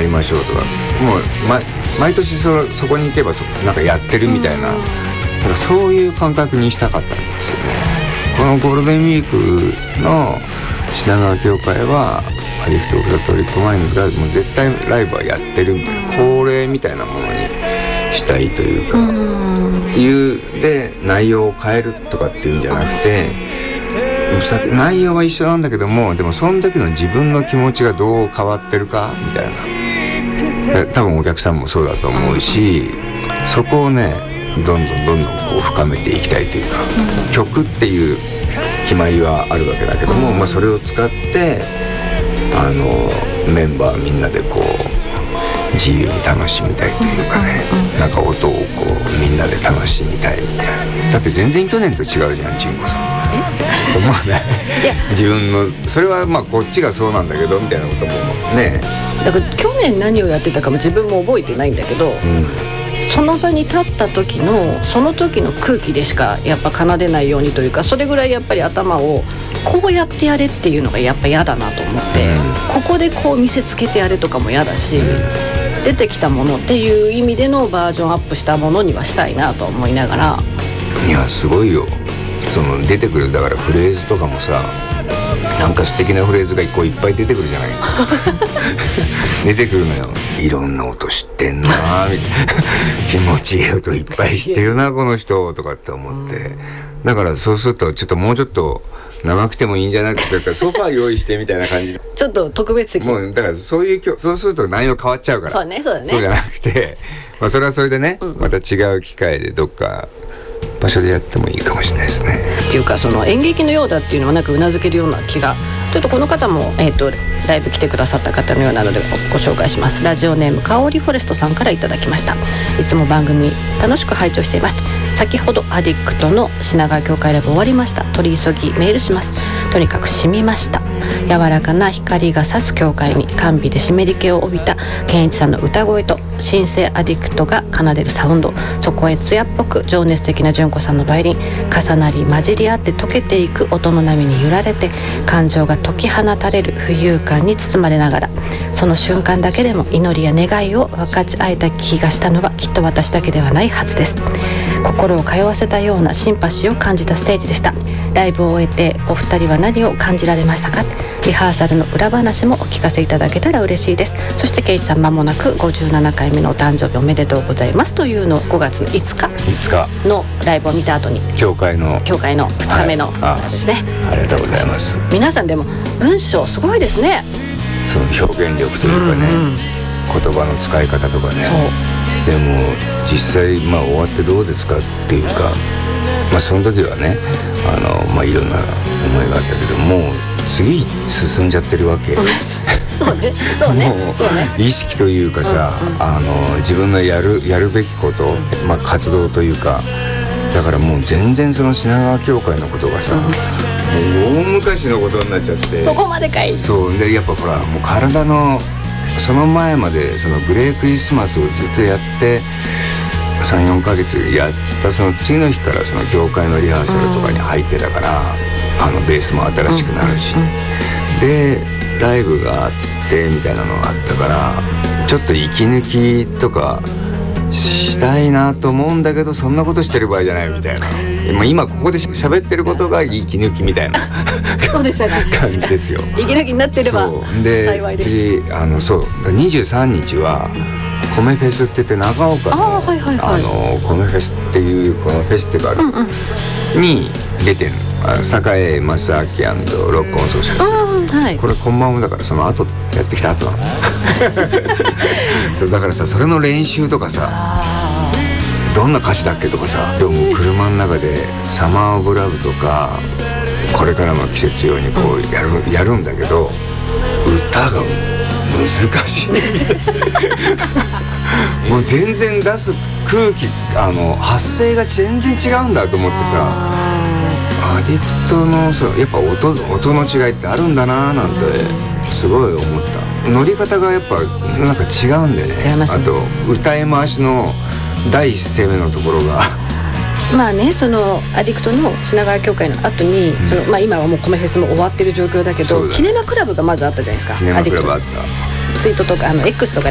りましょうとか、もう、毎年そこに行けばなんかやってるみたいな、なんかそういう感覚にしたかったんですよね。このゴールデンウィークの品川協会はアディクト・オブ・ザ・トリップ・マインズがもう絶対ライブはやってるみたいな、恒例みたいなものにしたいというか、で内容を変えるとかっていうんじゃなくて、内容は一緒なんだけども、でもその時の自分の気持ちがどう変わってるかみたいな、多分お客さんもそうだと思うし、そこをねどんどんこう深めていきたいというか、曲っていう決まりはあるわけだけども、それを使ってメンバーみんなでこう自由に楽しみたいというかね、なんか音をこうみんなで楽しみたいみたいな。だって全然去年と違うじゃん、純子さん。思わない？自分のそれはこっちがそうなんだけどみたいなこともね。 だから去年何をやってたかも自分も覚えてないんだけど、その場に立った時のその時の空気でしかやっぱ奏でないようにというか、それぐらいやっぱり頭をこうやってやれっていうのがやっぱ嫌だなと思って、ここでこう見せつけてやれとかも嫌だし、出てきたものっていう意味でのバージョンアップしたものにはしたいなと思いながら。 いやすごいよ、その出てくるだからフレーズとかもさ、なんか素敵なフレーズがいっぱい出てくるじゃない出てくるのよ。いろんな音知ってんなみたいな気持ちいい音いっぱい知ってるなこの人とかって思って、だからそうするとちょっともうちょっと長くてもいいんじゃないかってソファー用意してみたいな感じちょっと特別的、 もうだからそうすると内容変わっちゃうから。 そうねそうだね。 そうじゃなくて、それはそれでね、また違う機会でどっか場所でやってもいいかもしれないですね。 っていうか、その演劇のようだっていうのはなんかうなずけるような気が、ちょっとこの方も、ライブ来てくださった方のようなのでご紹介します。ラジオネームかおりフォレストさんからいただきました。いつも番組楽しく拝聴しています。先ほどアディクトの品川協会ライブ終わりました。取り急ぎメールします。とにかく染みました。柔らかな光が差す教会に甘美で湿り気を帯びた健一さんの歌声と新生アディクトが奏でるサウンド、そこへ艶っぽく情熱的な純子さんのバイオリン、重なり混じり合って溶けていく音の波に揺られて感情が解き放たれる浮遊感に包まれながら、その瞬間だけでも祈りや願いを分かち合えた気がしたのはきっと私だけではないはずです。心を通わせたようなシンパシーを感じたステージでした。ライブを終えてお二人は何を感じられましたか？リハーサルの裏話もお聞かせいただけたら嬉しいです。そしてケイチさん、間もなく57回目のお誕生日おめでとうございますというのを5月の5日のライブを見た後に教会の2日目のですね、 ありがとうございます。 皆さんでも文章すごいですね。 その表現力というかね、言葉の使い方とかね。でも実際終わってどうですかっていうか、その時はねいろんな思いがあったけど、もう次進んじゃってるわけそうねもう意識というかさ、自分のやるべきこと、活動というか、だからもう全然その品川協会のことがさ、もう大昔のことになっちゃって、 そこまでかい。 そうで、やっぱほらもう体のその前までそのグレークリスマスをずっとやって3-4ヶ月やったその次の日からその業界のリハーサルとかに入ってたから、ベースも新しくなるし、でライブがあってみたいなのがあったから、ちょっと息抜きとかしたいなと思うんだけど、そんなことしてる場合じゃないみたいな、今ここで喋ってることが息抜きみたいなそうでしたね感じですよ。 息抜きになってれば幸いです。 次23日は米フェスって言って長岡の、米フェスっていうこのフェスティバルに出てる栄正明&ロックオンソーシャル、これ本番もだからその後やってきた後なのそうだからさ、それの練習とかさ、どんな歌詞だっけとかさ、でも車の中でサマーオブラブとかこれからの季節用にこうやるんだけど、歌が難しいもう全然出す空気発声が全然違うんだと思ってさ、アディクトのやっぱ音の違いってあるんだななんてすごい思った。乗り方がやっぱなんか違うんだよね。 違いますね。 あと歌い回しの第一声目のところがそのアディクトの品川協会の後に、今はもう米フェスも終わってる状況だけど、キネマクラブがまずあったじゃないですか。 キネマクラブあった。 ツイートとかX とか